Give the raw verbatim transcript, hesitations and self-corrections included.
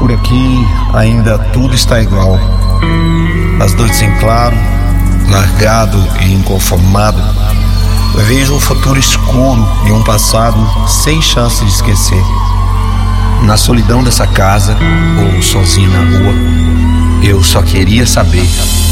Por aqui ainda tudo está igual. As noites em claro, largado e inconformado, vejo um futuro escuro e um passado sem chance de esquecer. Na solidão dessa casa, ou sozinho na rua, eu só queria saber